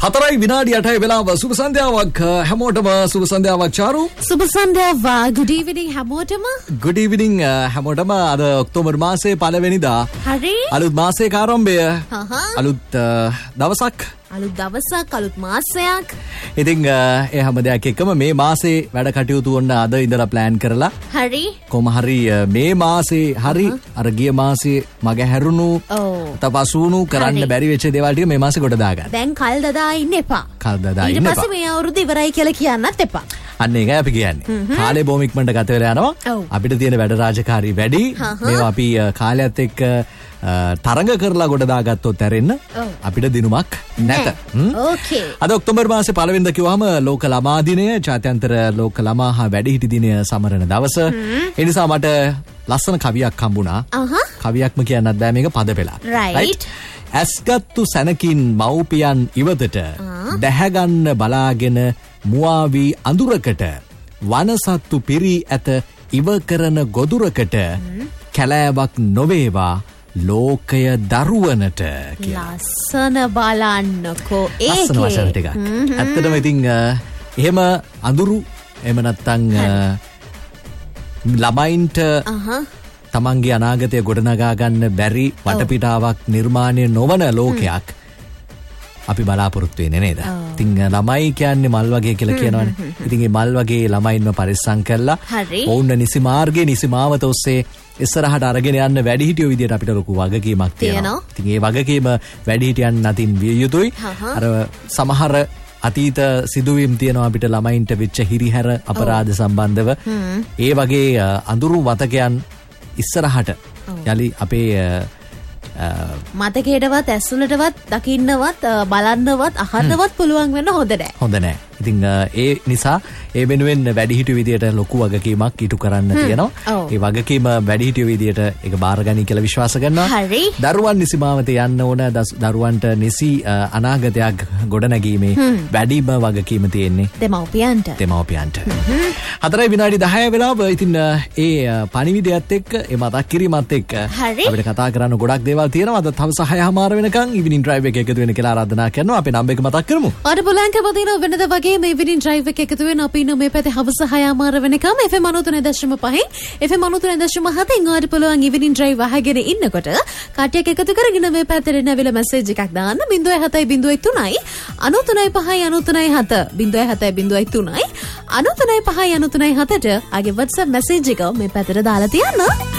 4 විනාඩි 8 වෙලාව සුබ සන්ධ්‍යාවක් හැමෝටම සුබ සන්ධ්‍යාවක් චාරු සුබ සන්ධ්‍යාවක් good evening හැමෝටම good evening හැමෝටම අද ඔක්තෝබර් මාසයේ පළවෙනිදා හරි අලුත් මාසයක ආරම්භය අලුත් දවසක් අලුත් මාසයක් ඉතින් ඒ හැම දෙයක් එක්කම මේ මාසේ වැඩ කටයුතු වුණ අද ඉඳලා plan කරලා හරි කොහොම හරි මේ මාසේ හරි අර ගිය මාසේ මග හැරුණු තපසුණු කරන්න බැරි වෙච්ච දේවල් ටික මේ මාසේ කොට දාගන්න. දැන් කල් දදා ඉන්න එපා. ඊට පස්සේ මේ අවුරුදු ඉවරයි කියලා කියන්නත් එපා. අන්න ඒකයි අපි කියන්නේ. කාලේ බොහොම ඉක්මනට ගත වෙලා යනවා. අපිට තියෙන වැඩ රාජකාරී වැඩි. මේවා අපි කාලයත් එක්ක තරඟ කරලා ගොඩ දාගත්තොත් ඇරෙන්න අපිට දිනුමක් නැත. ඕකේ. අද ඔක්තෝබර් මාසේ පළවෙනිදා කිව්වම ලෝක ළමා දිනය, ජාත්‍යන්තර ලෝක ළමා හා වැඩිහිටි දිනය සමරන දවස. ඒ නිසා මට ලස්සන කවියක් හම්බුණා. කවියක්ම කියන්නත් බෑ මේක පද පෙළක්. right. ඇස්ගත්තු සැනකින් මව්පියන් ඉවතට දැහැගන්න බලාගෙන මුවාවී අඳුරකට වනසත්තු පිරී ඇත ඉව කරන ගොදුරකට කැලෑවක් නොවේවා ලෝකය දරුවනට කියලා. ලස්සන බලන්නකෝ ඒකේ. ලස්සන වචන ටිකක්. ඇත්තටම ඉතින් එහෙම අඳුරු එහෙම නැත්තම් ළමයින්ට තමන්ගේ අනාගතය ගොඩනගා ගන්න බැරි වටපිටාවක් නිර්මාණය නොවන ලෝකයක් අපි බලාපොරොත්තු වෙන්නේ නේද? ඉතින් ළමයි කියන්නේ මල් වගේ කියලා කියනවනේ. ඉතින් මේ මල් වගේ ළමයින්ව පරිස්සම් කරලා ඔවුන් නිසි මාර්ගයේ නිසි මාවත ඔස්සේ ඉස්සරහට අරගෙන යන්න වැඩිහිටියෝ විදියට අපිට ලොකු වගකීමක් තියෙනවා. ඉතින් මේ වගකීම වැඩිහිටියන් අතින් විය යුතුයි. අර සමහර අතීත සිදුවීම් තියෙනවා අපිට ළමයින්ට වෙච්ච හිරිහැර අපරාධ සම්බන්ධව. ඒ වගේ අඳුරු මතකයන් ඉස්සරහට යලි අපේ මතකයටවත් ඇස්වලටවත් දකින්නවත් බලන්නවත් අහන්නවත් පුළුවන් වෙන්න හොඳ නෑ. ඉතින් ඒ නිසා ඒ වෙනුවෙන් වැඩිහිටියෝ විදියට ලොකු වගකීමක් ඉටු කරන්න තියෙනවා. ඒ වගකීම වැඩිහිටියෝ විදියට ඒක බාරගනි කියලා විශ්වාස කරනවා. හරි. දරුවන් නිසි මාවතේ යන්න ඕන. දරුවන්ට නිසි අනාගතයක් ගොඩනැගීමේ වැඩිම වගකීම තියෙන්නේ දෙමව්පියන්ට. 4 විනාඩි 10 වෙලාව. ඉතින් ඒ පණිවිඩයත් එක්ක ඒ මතක් කිරීමත් එක්ක අපිට කතා කරන්න ගොඩක් දේවල් තියෙනවා. අද තවස 6:00 වෙනකන් ඉවිනිං ඩ්‍රයිව් එක එකතු වෙන්න කියලා ආරාධනා කරනවා. අපේ නම්බර් එක මතක් කරමු. අර බලංකම දින වෙනද වගේ මේ ඉවිනිං ඩ්‍රයිව් එක එකතු වෙන අපි ඉන්න මේ පැත්තේ හවස 6:00 වෙනකම් FM 93.5 FM 93.7 ඔයාලට පුළුවන් ඉවිනිං ඩ්‍රයිව් අහගෙන ඉන්නකොට කට්ටියක් එකතු කරගෙන මේ පැත්තට නැවිලා මැසේජ් එකක් දාන්න 0703 93.5 ආගේ WhatsApp මැසේජ් එක මේ පැත්තට දාලා තියන්න.